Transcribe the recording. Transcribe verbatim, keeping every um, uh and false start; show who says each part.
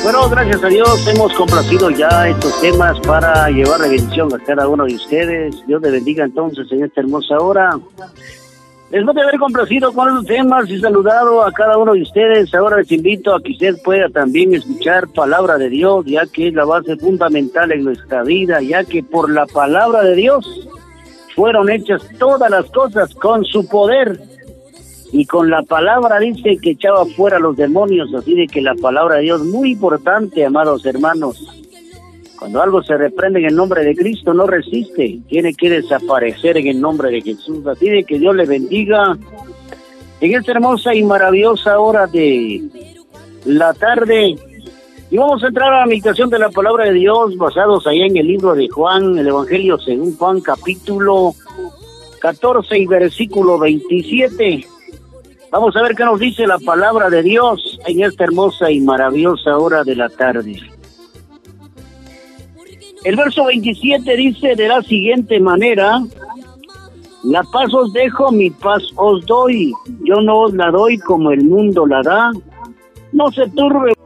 Speaker 1: Bueno, gracias a Dios hemos complacido ya estos temas para llevar la bendición a cada uno de ustedes. Dios te bendiga entonces en esta hermosa hora. Después de haber complacido con los temas y saludado a cada uno de ustedes, ahora les invito a que usted pueda también escuchar palabra de Dios, ya que es la base fundamental en nuestra vida, ya que por la palabra de Dios fueron hechas todas las cosas con su poder. Y con la palabra dice que echaba fuera a los demonios, así de que la palabra de Dios es muy importante, amados hermanos. Cuando algo se reprende en el nombre de Cristo, no resiste, tiene que desaparecer en el nombre de Jesús. Así de que Dios le bendiga en esta hermosa y maravillosa hora de la tarde. Y vamos a entrar a la meditación de la palabra de Dios, basados allá en el libro de Juan, el Evangelio según Juan, capítulo catorce y versículo veintisiete. Vamos a ver qué nos dice la palabra de Dios en esta hermosa y maravillosa hora de la tarde. El verso veintisiete dice de la siguiente manera: la paz os dejo, mi paz os doy. Yo no os la doy como el mundo la da. No se turbe